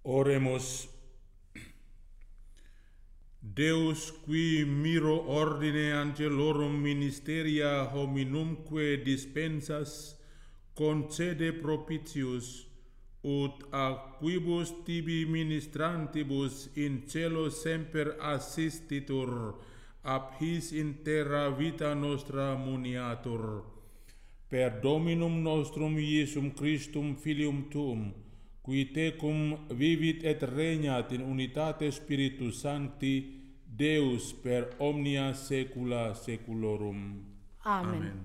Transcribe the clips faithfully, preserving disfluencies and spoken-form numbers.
Oremus. Deus qui miro ordine angelorum ministeria hominumque dispensas, concede propitius, ut a quibus tibi ministrantibus in cielo semper assistitur, ab his in terra vita nostra muniatur. Per Dominum nostrum Iesum Christum Filium Tuum, qui tecum vivit et regnat in unitate Spiritus Sancti, Deus per omnia saecula saeculorum. Amém. Amém.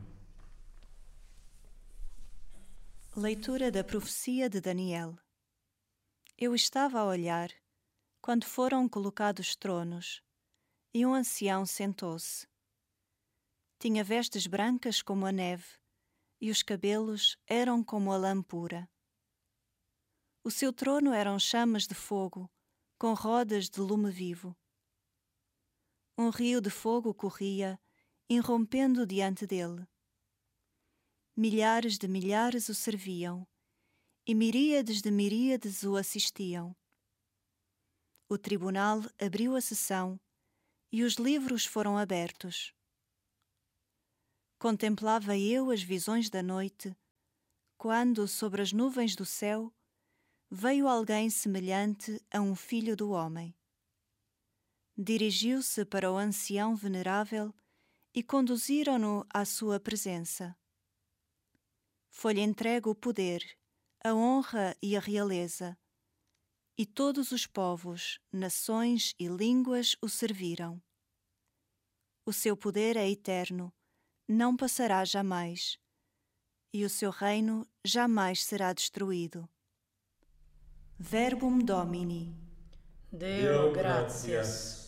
Leitura da profecia de Daniel. Eu estava a olhar, quando foram colocados tronos, e um ancião sentou-se. Tinha vestes brancas como a neve, e os cabelos eram como a lã pura. O seu trono eram chamas de fogo, com rodas de lume vivo. Um rio de fogo corria, irrompendo diante dele. Milhares de milhares o serviam, e miríades de miríades o assistiam. O tribunal abriu a sessão, e os livros foram abertos. Contemplava eu as visões da noite, quando, sobre as nuvens do céu, veio alguém semelhante a um filho do homem. Dirigiu-se para o ancião venerável e conduziram-no à sua presença. Foi-lhe entregue o poder, a honra e a realeza, e todos os povos, nações e línguas o serviram. O seu poder é eterno, não passará jamais, e o seu reino jamais será destruído. Verbum Domini. Deo gratias.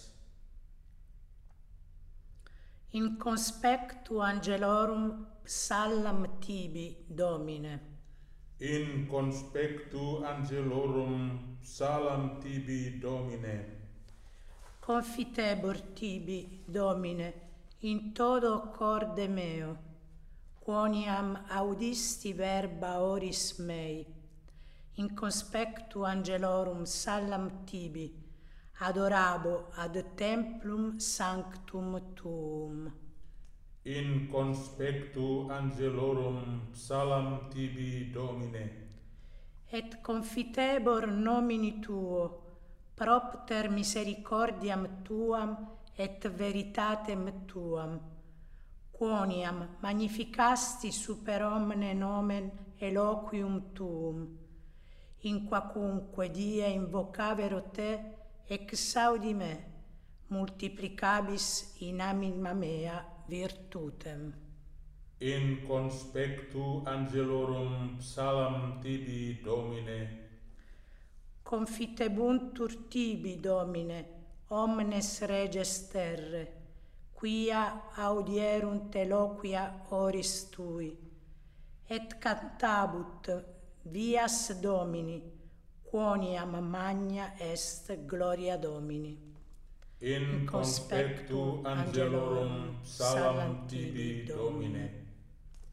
In conspectu angelorum psallam tibi, Domine. In conspectu angelorum psallam tibi, Domine. Confitebor tibi, Domine, in todo corde meo, quoniam audisti verba oris mei. In conspectu angelorum psallam tibi, adorabo ad templum sanctum tuum. In conspectu angelorum psallam tibi, Domine. Et confitebor nomini tuo, propter misericordiam tuam et veritatem tuam, quoniam magnificasti super omne nomen eloquium tuum, in quacunque die invocavero te, exaudi me, multiplicabis in anima mea virtutem. In conspectu angelorum psallam tibi, Domine. Confitebuntur tibi, Domine, omnes reges terre, quia audierunt eloquia oris tui, et cantabut vias Domini, quoniam magna est gloria Domini. In conspectu angelorum psallam tibi, Domine.